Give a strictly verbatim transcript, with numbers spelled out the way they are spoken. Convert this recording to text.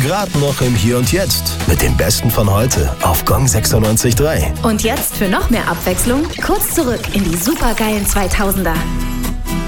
gerade noch im Hier und Jetzt mit dem Besten von heute auf Gong sechsundneunzig Komma drei. Und jetzt für noch mehr Abwechslung kurz zurück in die supergeilen zweitausender.